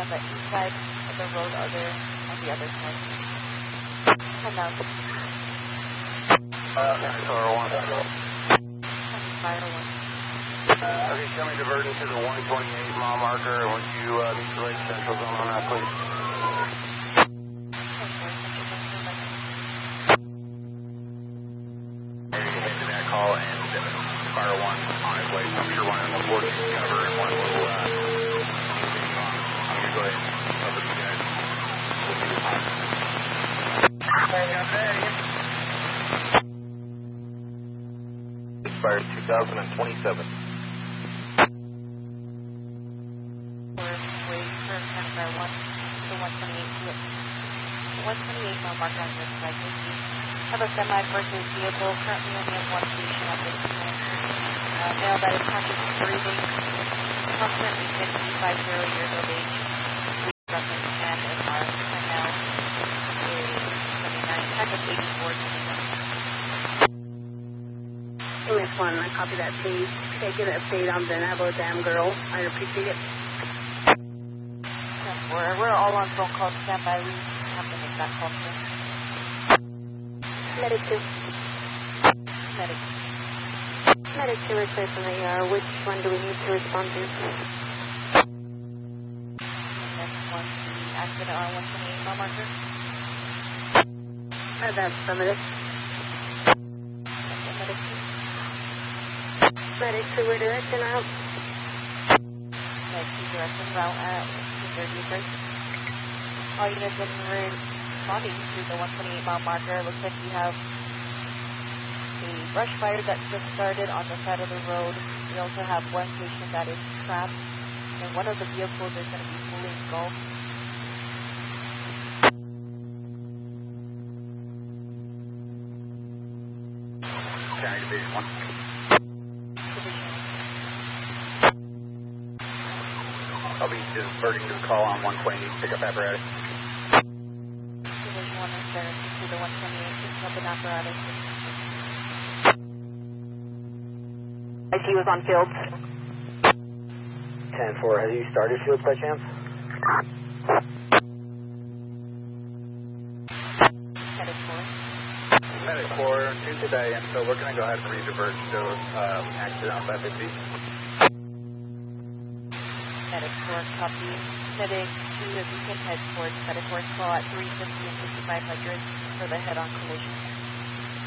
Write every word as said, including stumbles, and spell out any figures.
on the east side of the road, other on the other side. Come down. Uh, Fire one. Fire one. Okay, tell me diverting to the one twenty-eight mile marker. Would you uh, meet the late central zone on that, please? Head to that call and Fire one on his way. I'm sure one of them will board you cover and one will, uh, I'm going to go ahead and cover you guys. We'll be fine. Expires two thousand twenty-seven. one twenty-eight mile marker on this side. We have a semi-purchased vehicle currently only in one station at this time. Uh, male that is conscious and breathing, approximately fifty-five years of age. We reference and M R and now is twenty-nine, type of eighty-four. A S one, I copy that, please. Take an update on the Navajo Dam girl. I appreciate it. We're, we're all on phone call standby. We have to make that call soon. Medic two. Medic. Medic two, request from the E R. Which one do we need to respond to? Next one, the accident on one twenty-eight mile marker. Uh, that's affirmative. Medic two. Medic two, we're direction out. Medic two, direction route at two thirty-three. All units in responding to the one twenty-eight mile marker. Looks like we have a brush fire that just started on the side of the road. We also have one station that is trapped, and one of the vehicles is going to be fully engulfed. County Division one. Division. I'll be diverting to the call on one twenty-eight pickup apparatus. Division one is there to the one twenty-eight pickup and apparatus. I see was on field. ten four, have you started fields by chance? Medic four. Medic four, Tuesday, and so we're going to go ahead and redivert to um, accident on five fifty. Medic four, copy. Medic two, if you can head towards Medic four's call at three fifty and fifty-five hundred for the head-on collision.